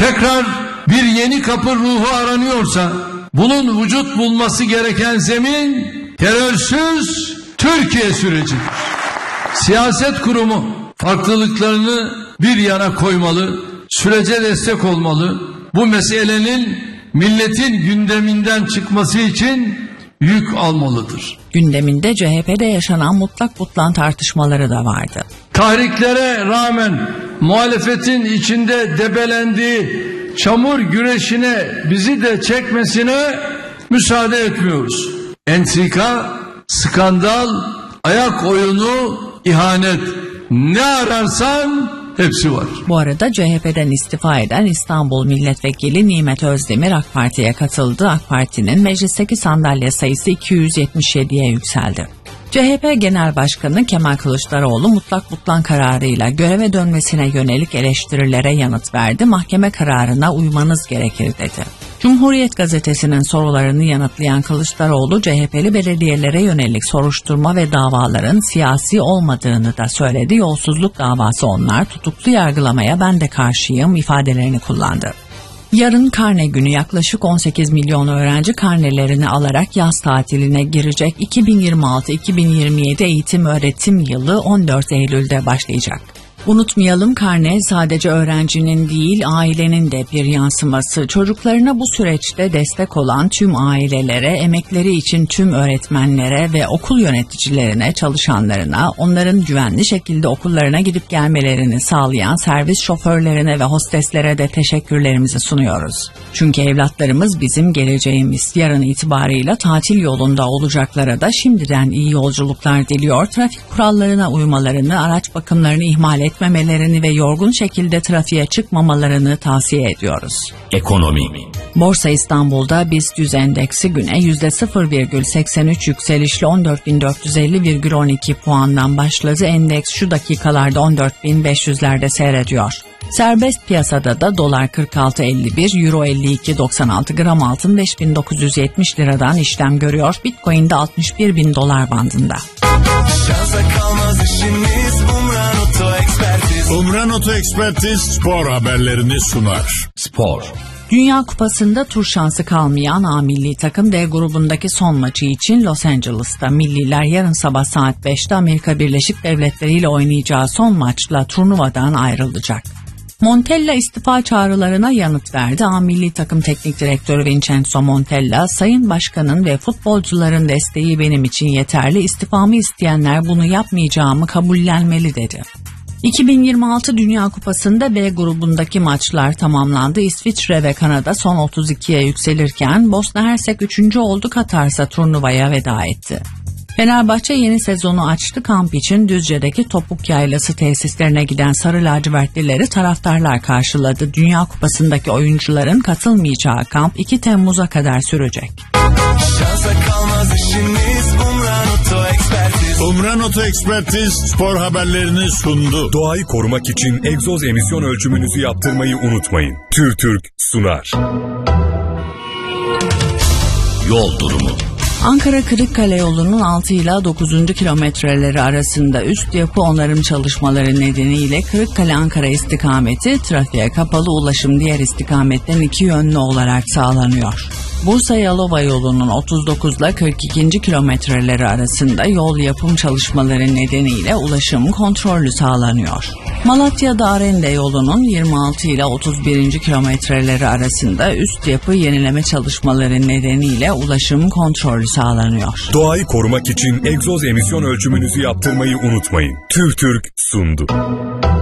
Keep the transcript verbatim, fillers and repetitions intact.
tekrar bir yeni kapı ruhu aranıyorsa, bunun vücut bulması gereken zemin terörsüz Türkiye sürecidir. Siyaset kurumu farklılıklarını bir yana koymalı, sürece destek olmalı. Bu meselenin milletin gündeminden çıkması için yük almalıdır. Gündeminde C H P'de yaşanan mutlak butlan tartışmaları da vardı. Tahriklere rağmen muhalefetin içinde debelendiği çamur güreşine bizi de çekmesine müsaade etmiyoruz. Entrika, skandal, ayak oyunu, ihanet, ne ararsan hepsi var. Bu arada C H P'den istifa eden İstanbul Milletvekili Nimet Özdemir AK Parti'ye katıldı. AK Parti'nin meclisteki sandalye sayısı iki yüz yetmiş yediye yükseldi. C H P Genel Başkanı Kemal Kılıçdaroğlu mutlak butlan kararıyla göreve dönmesine yönelik eleştirilere yanıt verdi. Mahkeme kararına uymanız gerekir dedi. Cumhuriyet Gazetesi'nin sorularını yanıtlayan Kılıçdaroğlu, C H P'li belediyelere yönelik soruşturma ve davaların siyasi olmadığını da söyledi. Yolsuzluk davası onlar, tutuklu yargılamaya ben de karşıyım ifadelerini kullandı. Yarın karne günü, yaklaşık on sekiz milyon öğrenci karnelerini alarak yaz tatiline girecek. iki bin yirmi altı iki bin yirmi yedi eğitim öğretim yılı on dört Eylül'de başlayacak. Unutmayalım, karne sadece öğrencinin değil, ailenin de bir yansıması. Çocuklarına bu süreçte destek olan tüm ailelere, emekleri için tüm öğretmenlere ve okul yöneticilerine, çalışanlarına, onların güvenli şekilde okullarına gidip gelmelerini sağlayan servis şoförlerine ve hosteslere de teşekkürlerimizi sunuyoruz. Çünkü evlatlarımız bizim geleceğimiz. Yarın itibarıyla tatil yolunda olacaklara da şimdiden iyi yolculuklar diliyor. Trafik kurallarına uymalarını, araç bakımlarını ihmal etmemelerini etmemelerini ve yorgun şekilde trafiğe çıkmamalarını tavsiye ediyoruz. Ekonomi. Borsa İstanbul'da BIST yüz endeksi güne yüzde sıfır virgül seksen üç yükselişle on dört bin dört yüz elli virgül on iki puandan başladı. Endeks şu dakikalarda on dört bin beş yüzlerde seyrediyor. Serbest piyasada da dolar kırk altı elli bir, euro elli iki doksan altı, gram altın beş bin dokuz yüz yetmiş liradan işlem görüyor. Bitcoin de altmış bir bin dolar bandında. Şansa kalmaz işimiz, Umran Oto Ekspertiz. Umran Oto Ekspertiz spor haberlerini sunar. Spor. Dünya Kupası'nda tur şansı kalmayan A milli takım D grubundaki son maçı için Los Angeles'ta. Milliler yarın sabah saat beşte Amerika Birleşik Devletleri ile oynayacağı son maçla turnuvadan ayrılacak. Montella istifa çağrılarına yanıt verdi. A milli takım teknik direktörü Vincenzo Montella, Sayın Başkan'ın ve futbolcuların desteği benim için yeterli. İstifamı isteyenler bunu yapmayacağımı kabullenmeli dedi. iki bin yirmi altı Dünya Kupası'nda B grubundaki maçlar tamamlandı. İsviçre ve Kanada son otuz ikiye yükselirken Bosna Hersek üçüncü oldu. Katar ise turnuvaya veda etti. Fenerbahçe yeni sezonu açtı. Kamp için Düzce'deki Topuk Yaylası tesislerine giden Sarı Lacivertlileri taraftarlar karşıladı. Dünya Kupası'ndaki oyuncuların katılmayacağı kamp iki Temmuz'a kadar sürecek. Şansa kalmaz işimiz, Umran Oto Ekspertiz. Umran Oto Ekspertiz spor haberlerini sundu. Doğayı korumak için egzoz emisyon ölçümünüzü yaptırmayı unutmayın. TÜRTÜRK sunar. Yol durumu. Ankara-Kırıkkale yolunun altı ila dokuzuncu kilometreleri arasında üst yapı onarım çalışmaları nedeniyle Kırıkkale-Ankara istikameti trafiğe kapalı, ulaşım diğer istikametten iki yönlü olarak sağlanıyor. Bursa-Yalova yolunun otuz dokuz ile kırk ikinci kilometreleri arasında yol yapım çalışmaları nedeniyle ulaşım kontrollü sağlanıyor. Malatya-Darende yolunun yirmi altı ile otuz birinci kilometreleri arasında üst yapı yenileme çalışmaları nedeniyle ulaşım kontrollü sağlanıyor. Doğayı korumak için egzoz emisyon ölçümünüzü yaptırmayı unutmayın. TÜRTÜRK sundu.